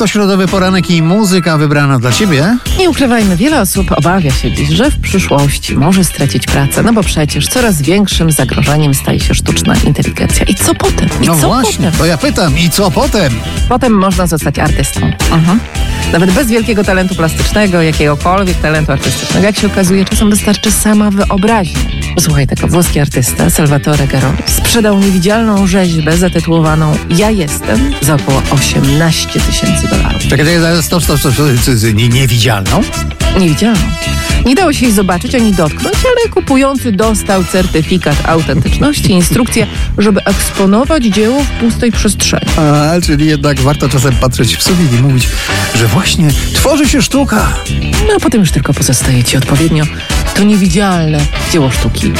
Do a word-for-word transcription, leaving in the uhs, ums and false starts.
to środowy poranek i muzyka wybrana dla ciebie. Nie ukrywajmy, wiele osób obawia się dziś, że w przyszłości może stracić pracę, no bo przecież coraz większym zagrożeniem staje się sztuczna inteligencja. I co potem? I No co właśnie, potem? to ja pytam, i co potem? Potem można zostać artystą. Mhm. Nawet bez wielkiego talentu plastycznego, jakiegokolwiek talentu artystycznego. Jak się okazuje, czasem wystarczy sama wyobraźnia. Posłuchaj tego, włoski artysta Salvatore Garoli sprzedał niewidzialną rzeźbę zatytułowaną Ja jestem za około osiemnaście tysięcy dolarów. Czekaj, czekaj, stop, stop, stop, stop, stop, nie, niewidzialną? Niewidzialną. Nie dało się jej zobaczyć ani dotknąć, ale kupujący dostał certyfikat autentyczności i instrukcję, żeby eksponować dzieło w pustej przestrzeni. A, czyli jednak warto czasem patrzeć w sufit i mówić, że właśnie tworzy się sztuka. No a potem już tylko pozostaje ci odpowiednio to niewidzialne dzieło sztuki